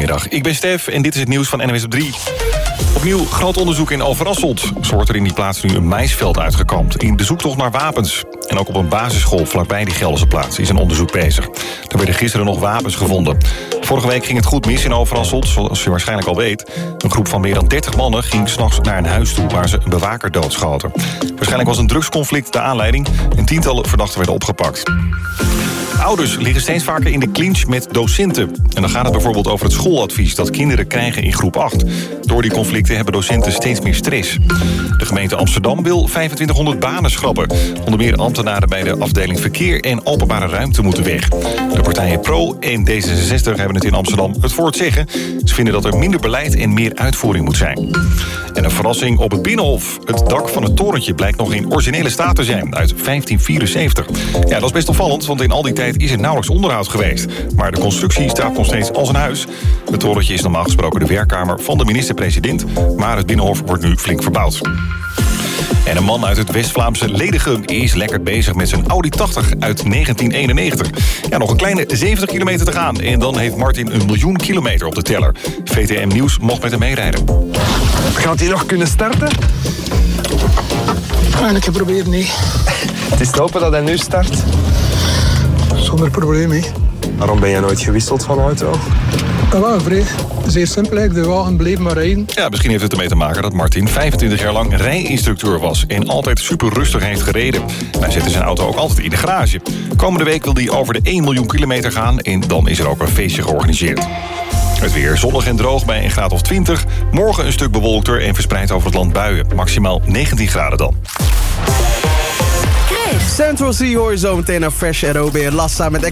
Goedemiddag, ik ben Stef en dit is het nieuws van NWS op 3. Opnieuw groot onderzoek in Overasselt. Zo wordt er in die plaats nu een maisveld uitgekampt in de zoektocht naar wapens. En ook op een basisschool vlakbij die Gelderse plaats is een onderzoek bezig. Er werden gisteren nog wapens gevonden. Vorige week ging het goed mis in Overasselt, zoals je waarschijnlijk al weet. Een groep van meer dan 30 mannen ging 's nachts naar een huis toe waar ze een bewaker doodschoten. Waarschijnlijk was een drugsconflict de aanleiding en tientallen verdachten werden opgepakt. Ouders liggen steeds vaker in de clinch met docenten. En dan gaat het bijvoorbeeld over het schooladvies dat kinderen krijgen in groep 8. Door die conflicten hebben docenten steeds meer stress. De gemeente Amsterdam wil 2500 banen schrappen. Onder meer ambtenaren bij de afdeling verkeer en openbare ruimte moeten weg. De partijen Pro en D66 hebben het in Amsterdam het voor het zeggen. Ze vinden dat er minder beleid en meer uitvoering moet zijn. En een verrassing op het Binnenhof. Het dak van het torentje blijkt nog in originele staat te zijn, uit 1574. Ja, dat is best opvallend, want in al die tijd is er nauwelijks onderhoud geweest. Maar de constructie staat nog steeds als een huis. Het torentje is normaal gesproken de werkkamer van de minister-president. Maar het Binnenhof wordt nu flink verbouwd. En een man uit het West-Vlaamse Ledegem is lekker bezig met zijn Audi 80 uit 1991. Ja, nog een kleine 70 kilometer te gaan. En dan heeft Martin 1 miljoen kilometer op de teller. VTM Nieuws mocht met hem meerijden. Gaat hij nog kunnen starten? Ik heb proberen, nee. Het is te hopen dat hij nu start. Zonder probleem, hè. Waarom ben je nooit gewisseld van auto? Wel, vrij. Zeer simpel, eigenlijk. De wagen bleef maar rijden. Ja, misschien heeft het ermee te maken dat Martin 25 jaar lang rijinstructeur was en altijd super rustig heeft gereden. Hij zette zijn auto ook altijd in de garage. Komende week wil hij over de 1 miljoen kilometer gaan en dan is er ook een feestje georganiseerd. Het weer zonnig en droog bij een graad of 20. Morgen een stuk bewolkter en verspreid over het land buien. Maximaal 19 graden dan. Central Sea hoor je zo meteen naar Fresh ROB en Lassa met